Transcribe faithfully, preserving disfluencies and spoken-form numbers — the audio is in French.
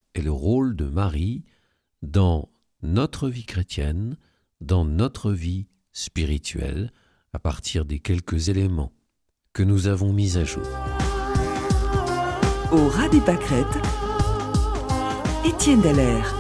est le rôle de Marie dans notre vie chrétienne, dans notre vie spirituelle, à partir des quelques éléments que nous avons mis à jour. Au ras des pâquerettes, Étienne Dallaire.